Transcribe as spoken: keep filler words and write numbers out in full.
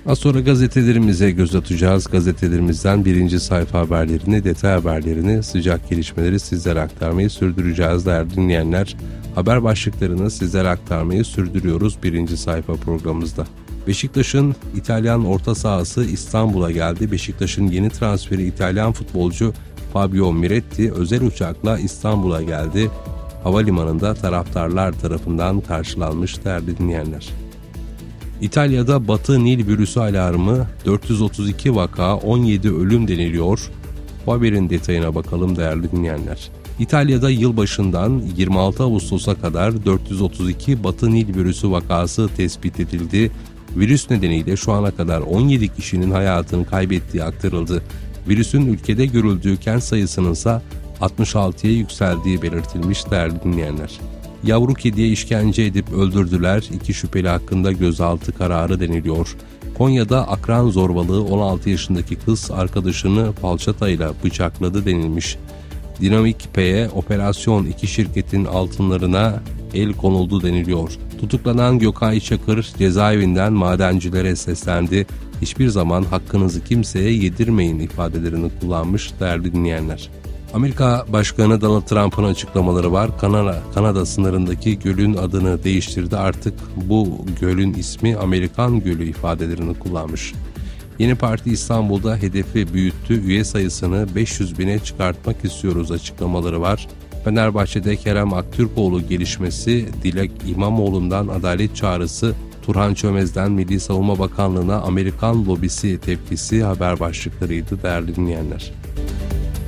Az sonra gazetelerimize göz atacağız. Gazetelerimizden birinci sayfa haberlerini, detay haberlerini, sıcak gelişmeleri sizlere aktarmayı sürdüreceğiz değerli dinleyenler. Haber başlıklarını sizlere aktarmayı sürdürüyoruz birinci sayfa programımızda. Beşiktaş'ın İtalyan orta sahası İstanbul'a geldi. Beşiktaş'ın yeni transferi İtalyan futbolcu Fabio Miretti özel uçakla İstanbul'a geldi. Havalimanında taraftarlar tarafından karşılanmış değerli dinleyenler. İtalya'da Batı Nil virüsü alarmı, dört yüz otuz iki vaka, on yedi ölüm deniliyor. Bu haberin detayına bakalım değerli dinleyenler. İtalya'da yılbaşından yirmi altı Ağustos'a kadar dört yüz otuz iki Batı Nil virüsü vakası tespit edildi. Virüs nedeniyle şu ana kadar on yedi kişinin hayatını kaybettiği aktarıldı. Virüsün ülkede görüldüğü kent sayısının ise altmış altıya yükseldiği belirtilmiş değerli dinleyenler. Yavru kediye işkence edip öldürdüler. İki şüpheli hakkında gözaltı kararı deniliyor. Konya'da akran zorbalığı, on altı yaşındaki kız arkadaşını falçatayla bıçakladı denilmiş. Dinamik P'ye operasyon, iki şirketin altınlarına el konuldu deniliyor. Tutuklanan Gökay Çakır cezaevinden madencilere seslendi. Hiçbir zaman hakkınızı kimseye yedirmeyin ifadelerini kullanmış değerli dinleyenler. Amerika Başkanı Donald Trump'ın açıklamaları var. Kanada, Kanada sınırındaki gölün adını değiştirdi. Artık bu gölün ismi Amerikan Gölü ifadelerini kullanmış. Yeni Parti İstanbul'da hedefi büyüttü. Üye sayısını beş yüz bine çıkartmak istiyoruz açıklamaları var. Fenerbahçe'de Kerem Aktürkoğlu gelişmesi, Dilek İmamoğlu'ndan adalet çağrısı, Turhan Çömez'den Milli Savunma Bakanlığı'na Amerikan lobisi tepkisi haber başlıklarıydı değerli dinleyenler.